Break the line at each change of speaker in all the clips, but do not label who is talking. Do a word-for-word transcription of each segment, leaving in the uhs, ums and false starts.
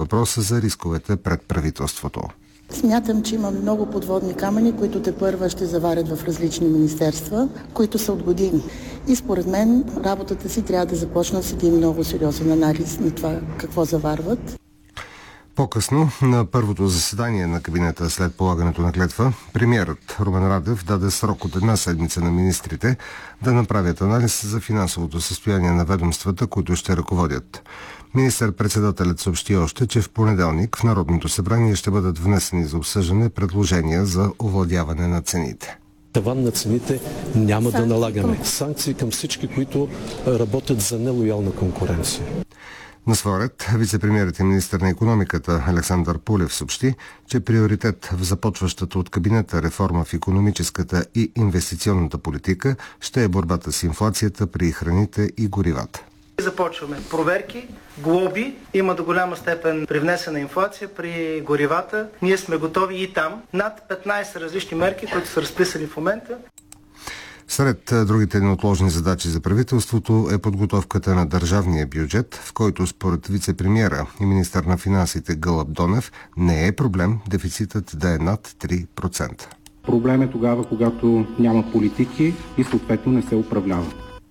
въпроса за рисковете пред правителството.
Смятам, че има много подводни камъни, които тепърва ще заварят в различни министерства, които са от години. И според мен работата си трябва да започна с един много сериозен анализ на това какво заварват.
По-късно, на първото заседание на кабинета след полагането на клетва, премиерът Румен Радев даде срок от една седмица на министрите да направят анализ за финансовото състояние на ведомствата, които ще ръководят. Министър-председателят съобщи още, че в понеделник в Народното събрание ще бъдат внесени за обсъждане предложения за овладяване на цените.
Таван на цените няма да налагаме. Санкции към всички, които работят за нелоялна конкуренция.
На своя ред, вицепремиерът и министър на икономиката Александър Пулев съобщи, че приоритет в започващата от кабинета реформа в икономическата и инвестиционната политика ще е борбата с инфлацията при храните и горивата.
Започваме проверки, глоби, има до голяма степен привнесена инфлация при горивата. Ние сме готови и там. Над петнайсет различни мерки, които са разписани в момента.
Сред другите неотложни задачи за правителството е подготовката на държавния бюджет, в който според вице-премиера и министър на финансите Гълъб Донев не е проблем дефицитът да е над три процента.
Проблем е тогава, когато няма политики и съответно не се управлява.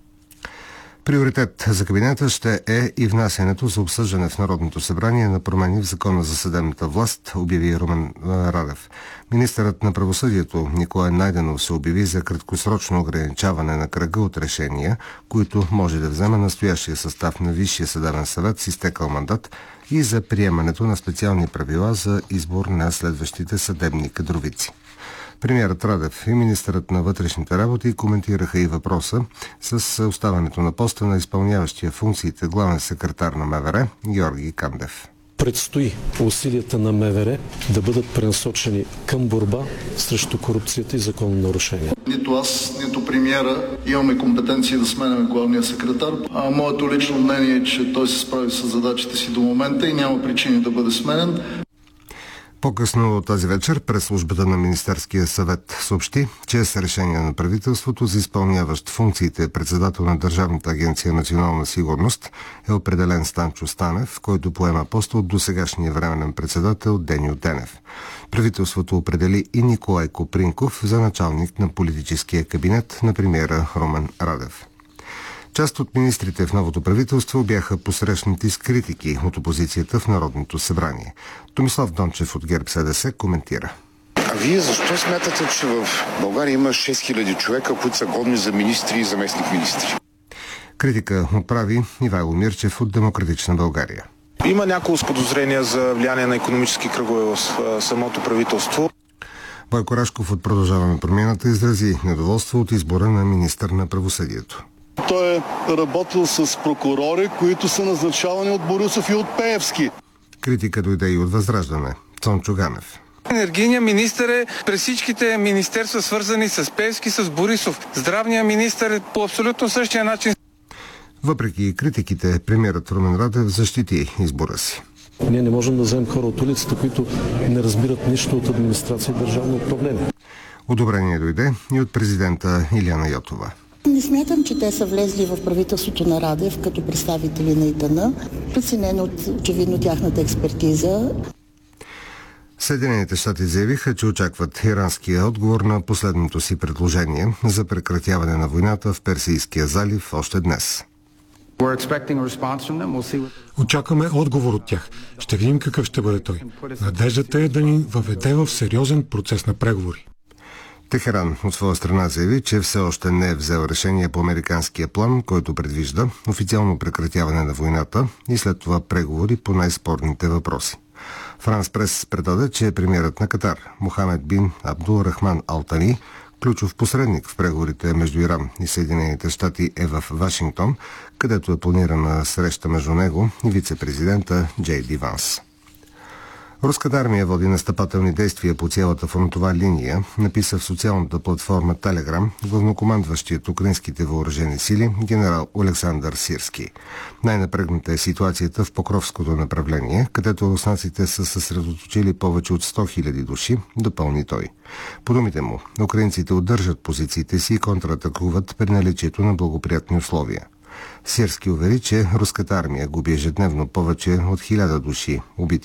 Приоритет за кабинета ще е и внасянето за обсъждане в Народното събрание на промени в Закона за съдебната власт, обяви Румен Радев. Министърът на правосъдието Николай Найденов се обяви за краткосрочно ограничаване на кръга от решения, които може да вземе настоящия състав на Висшия съдебен съвет с изтекал мандат, и за приемането на специални правила за избор на следващите съдебни кадровици. Премиерът Радев и министърът на вътрешните работи коментираха и въпроса с оставането на поста на изпълняващия функциите главен секретар на МВР Георги Кандев.
Предстои усилията на МВР да бъдат пренасочени към борба срещу корупцията и закононарушения.
Нито аз, нито премиера имаме компетенции да сменяме главния секретар. А моето лично мнение е, че той се справи с задачите си до момента и няма причини да бъде сменен.
По-късно тази вечер пресслужбата на Министерския съвет съобщи, че с решение на правителството за изпълняващ функциите председател на Държавната агенция Национална сигурност е определен Станчо Станев, който поема поста от досегашния временен председател Деню Денев. Правителството определи и Николай Копринков за началник на политическия кабинет на премиера Румен Радев. Част от министрите в новото правителство бяха посрещнати с критики от опозицията в Народното събрание. Томислав Дончев от ГЕРБ СДС коментира.
А вие защо смятате, че в България има шест хиляди човека, които са годни за министри и заместник-министри?
Критика отправи Ивайло Мирчев от Демократична България.
Има няколко подозрения за влияние на икономически кръгове в самото правителство.
Бойко Рашков от Продължаваме промяната изрази недоволство от избора на министър на правосъдието.
Той е работил с прокурори, които са назначавани от Борисов и от Пеевски.
Критика дойде и от Възраждане. Цончо Ганев.
Енергийният министър е през всичките министерства, свързани с Пеевски, с Борисов. Здравният министър е по абсолютно същия начин.
Въпреки критиките, премиерът Румен Радев защити избора си.
Ние не можем да вземем хора от улицата, които не разбират нищо от администрация и държавно управление.
Одобрение дойде и от президента Илияна Йотова.
Не смятам, че те са влезли в правителството на Радев като представители на ИТН, преценено от очевидно тяхната експертиза.
Съединените щати заявиха, че очакват иранския отговор на последното си предложение за прекратяване на войната в Персийския залив още днес.
Очакваме отговор от тях. Ще видим какъв ще бъде той. Надеждата е да ни въведе в сериозен процес на преговори.
Техеран от своя страна заяви, че все още не е взел решение по американския план, който предвижда официално прекратяване на войната и след това преговори по най-спорните въпроси. Франс Прес предаде, че премиерът на Катар Мохамед бин Абдул Рахман Ал Тани, ключов посредник в преговорите между Иран и Съединените щати, е в Вашингтон, където е планирана среща между него и вице-президента Джей Ди Ванс. Руската армия води настъпателни действия по цялата фронтова линия, написа в социалната платформа Телеграм главнокомандващият украинските въоръжени сили генерал Олександър Сирски. Най-напрегната е ситуацията в Покровското направление, където руснаците са съсредоточили повече от сто хиляди души, допълни той. По думите му, украинците удържат позициите си и контратакуват при наличието на благоприятни условия. Сирски увери, че руската армия губи ежедневно повече от хиляда души убити